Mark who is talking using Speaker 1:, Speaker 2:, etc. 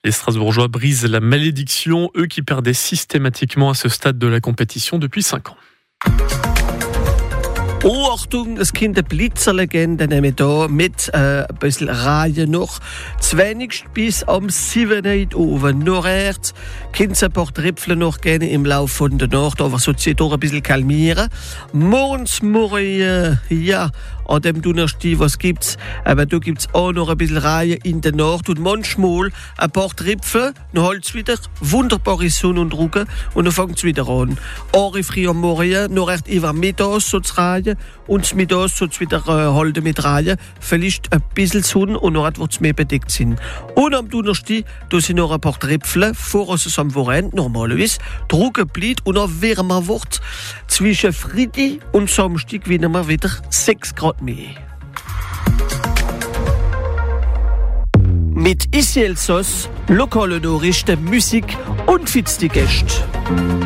Speaker 1: Les Strasbourgeois brisent la malédiction, eux qui perdaient systématiquement à ce stade de la compétition depuis 5 ans.
Speaker 2: Oh, Achtung, es kommt eine Blitzerlegende nämlich da mit ein bisschen Reihe noch. 20 bis am 7 Uhr. Nachher können es ein paar Tröpfchen noch geben im Laufe von der Nacht, aber so sich doch ein bisschen kalmieren. Morgen, ja, an dem Donnerstag, was gibt's? Aber da gibt's auch noch ein bisschen Reihe in der Nacht und manchmal ein paar Tröpfchen, dann halt's wieder wunderbare Sonnendrucke und dann fängt's wieder an. Ari früh am Morgen, nachher über mittags so zu Reihe und mittags so wieder halten mit Reihe. Vielleicht ein bisschen Sonne und nachher wird's mehr bedeckt sein. Und am Donnerstag, da sind noch ein paar Tröpfchen, voraus am Wochenende normalerweise, Drucke bleibt und auch wärmer wird. Zwischen Freitag und Samstag wieder mal wieder 6 Grad mehr. Mit Isiel Sos, lokale Nachrichten, Musik und fitzige Gäste.